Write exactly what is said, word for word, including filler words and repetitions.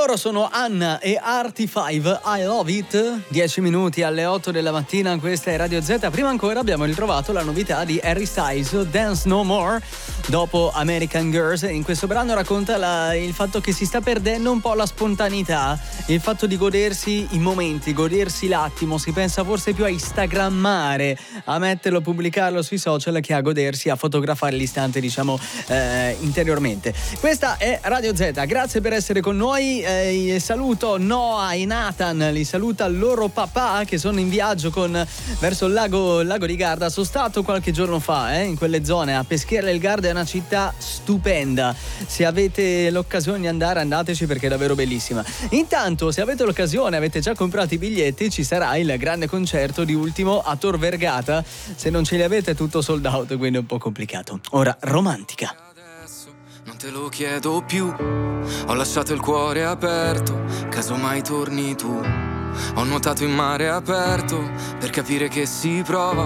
Loro sono Anna e Arty cinque, I Love It. dieci minuti alle otto della mattina, questa è Radio Z. Prima ancora abbiamo ritrovato la novità di Harry Styles, Dance No More, dopo American Girls. In questo brano racconta la, il fatto che si sta perdendo un po' la spontaneità, il fatto di godersi i momenti, godersi l'attimo. Si pensa forse più a instagrammare, a metterlo, pubblicarlo sui social, che a godersi, a fotografare l'istante, diciamo, eh, interiormente. Questa è Radio Z, grazie per essere con noi. Eh, saluto Noah e Nathan, li saluta il loro papà che sono in viaggio con, verso il lago, il lago di Garda. Sono stato qualche giorno fa eh, in quelle zone. A Peschiera del Garda è una città stupenda, se avete l'occasione di andare andateci perché è davvero bellissima. Intanto, se avete l'occasione, avete già comprato i biglietti, ci sarà il grande concerto di Ultimo a Tor Vergata. Se non ce li avete è tutto sold out, quindi è un po' complicato. Ora Romantica. Non te lo chiedo più, ho lasciato il cuore aperto, casomai torni tu. Ho nuotato in mare aperto per capire che si prova